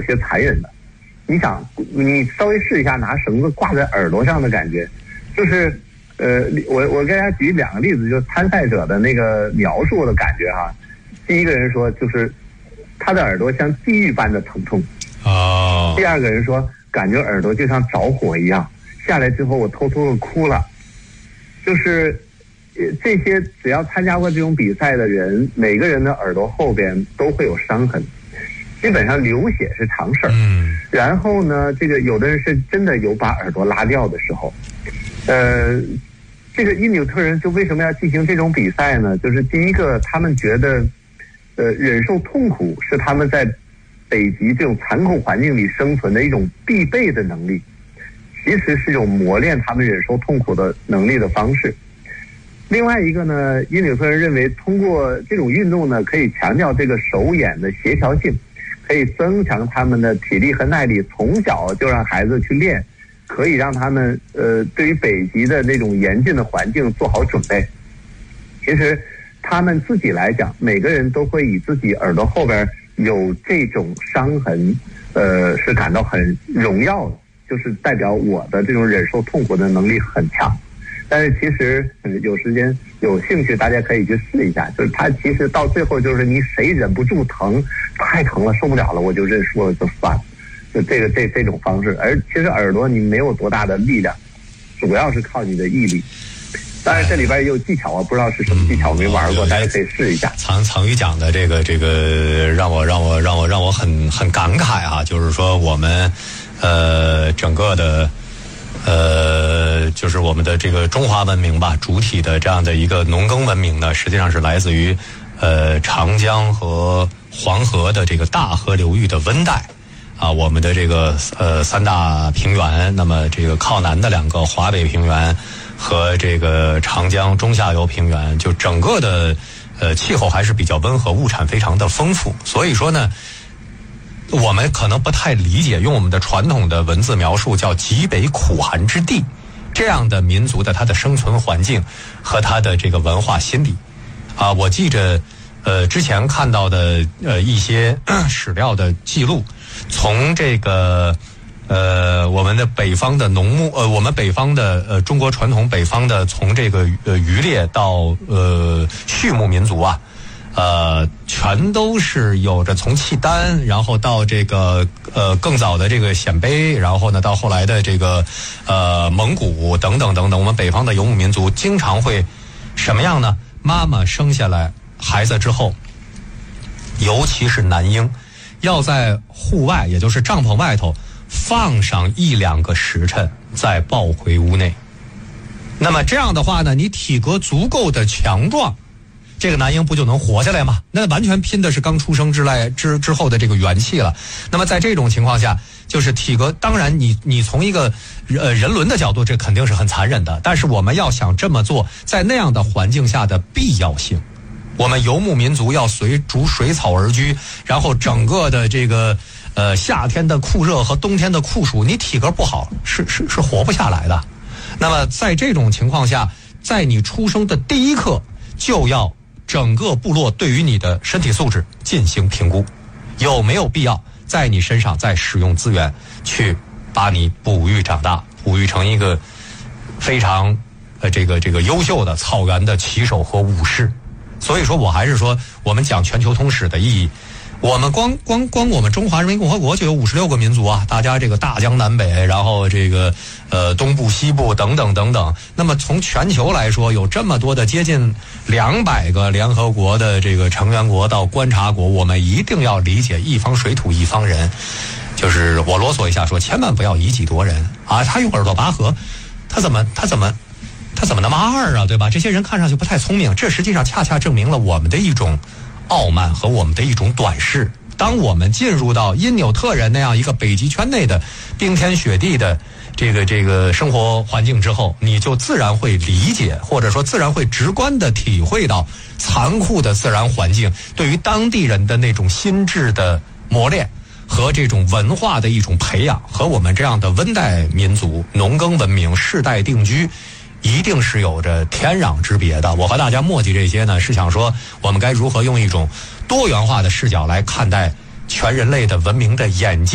些残忍的。你想，你稍微试一下拿绳子挂在耳朵上的感觉，就是我给大家举2个例子，就是参赛者的那个描述的感觉哈。第一个人说，就是他的耳朵像地狱般的疼痛。第二个人说，感觉耳朵就像着火一样，下来之后我偷偷的哭了。就是这些只要参加过这种比赛的人，每个人的耳朵后边都会有伤痕。基本上流血是常事儿，然后呢，这个有的人是真的有把耳朵拉掉的时候，这个因纽特人就为什么要进行这种比赛呢？就是第一个，他们觉得，忍受痛苦是他们在北极这种残酷环境里生存的一种必备的能力，其实是一种磨练他们忍受痛苦的能力的方式。另外一个呢，因纽特人认为通过这种运动呢，可以强调这个手眼的协调性。可以增强他们的体力和耐力，从小就让孩子去练，可以让他们对于北极的那种严峻的环境做好准备。其实他们自己来讲，每个人都会以自己耳朵后边有这种伤痕，是感到很荣耀的，就是代表我的这种忍受痛苦的能力很强。但是其实有时间有兴趣，大家可以去试一下。就是它其实到最后就是你谁忍不住疼，太疼了受不了了，我就认输了就算了，就这种方式。而其实耳朵你没有多大的力量，主要是靠你的毅力。当然这里边也有技巧啊，不知道是什么技巧，没玩过，大家可以试一下。 藏宇讲的这个让我很感慨啊，就是说我们整个的。就是我们的这个中华文明吧，主体的这样的一个农耕文明呢，实际上是来自于长江和黄河的这个大河流域的温带啊，我们的这个3大平原，那么这个靠南的2个华北平原和这个长江中下游平原，就整个的气候还是比较温和，物产非常的丰富，所以说呢。我们可能不太理解，用我们的传统的文字描述叫极北苦寒之地，这样的民族的它的生存环境和它的这个文化心理啊，我记着之前看到的一些史料的记录，从这个我们的北方的农牧我们北方的中国传统北方的从这个渔猎到畜牧民族啊。全都是有着从契丹，然后到这个更早的这个鲜卑，然后呢到后来的这个蒙古等等等等，我们北方的游牧民族经常会什么样呢？妈妈生下来孩子之后，尤其是男婴，要在户外，也就是帐篷外头放上1-2个时辰，再抱回屋内。那么这样的话呢，你体格足够的强壮。这个男婴不就能活下来吗？那完全拼的是刚出生之后的这个元气了。那么在这种情况下，就是体格，当然你从一个人伦的角度，这肯定是很残忍的。但是我们要想这么做，在那样的环境下的必要性，我们游牧民族要随逐水草而居，然后整个的这个夏天的酷热和冬天的酷暑，你体格不好是活不下来的。那么在这种情况下，在你出生的第一刻就要整个部落对于你的身体素质进行评估，有没有必要在你身上再使用资源去把你哺育长大，哺育成一个非常这个优秀的草原的骑手和武士。所以说我还是说，我们讲全球通史的意义，我们光我们中华人民共和国就有56个民族啊，大家这个大江南北，然后这个东部西部等等等等。那么从全球来说，有这么多的接近200个联合国的这个成员国到观察国，我们一定要理解一方水土一方人。就是我啰嗦一下说，千万不要以己夺人啊！他用耳朵拔河，他怎么那么二啊，对吧？这些人看上去不太聪明，这实际上恰恰证明了我们的一种傲慢和我们的一种短视。当我们进入到因纽特人那样一个北极圈内的冰天雪地的这个生活环境之后，你就自然会理解，或者说自然会直观地体会到残酷的自然环境对于当地人的那种心智的磨练和这种文化的一种培养，和我们这样的温带民族农耕文明世代定居一定是有着天壤之别的。我和大家墨迹这些呢，是想说我们该如何用一种多元化的视角来看待全人类的文明的演进。